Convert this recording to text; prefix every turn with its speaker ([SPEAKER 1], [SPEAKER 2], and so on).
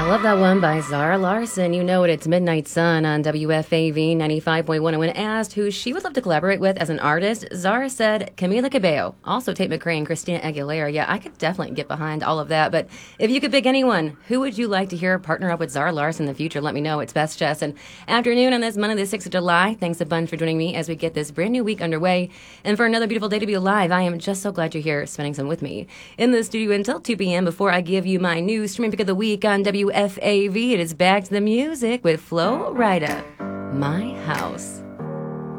[SPEAKER 1] Love that one by Zara Larson. You know it, it's Midnight Sun on WFAV 95.1. And when asked who she would love to collaborate with as an artist, Zara said Camila Cabello, also Tate McRae and Christina Aguilera. Yeah, I could definitely get behind all of that. But if you could pick anyone, who would you like to hear partner up with Zara Larson in the future? Let me know. It's Best Jess. And afternoon on this Monday, the 6th of July. Thanks a bunch for joining me as we get this brand new week underway. And for another beautiful day to be alive, I am just so glad you're here spending some with me. In the studio until 2 p.m. before I give you my new streaming pick of the week on WFAV. It is back to the music with Flo Rida, My House.